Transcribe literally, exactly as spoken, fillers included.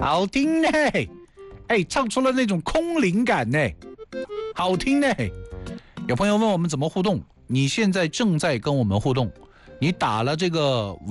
好听呢，哎，唱出了那种空灵感呢，好听呢。有朋友问我们怎么互动，你现在正在跟我们互动，你打了这个